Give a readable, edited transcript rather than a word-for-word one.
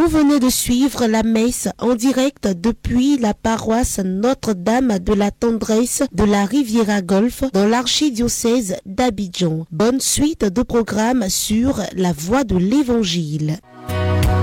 venez de suivre la messe en direct depuis la paroisse Notre-Dame de la Tendresse de la Riviera Golfe dans l'archidiocèse d'Abidjan. Bonne suite de programmes sur la voie de l'Évangile.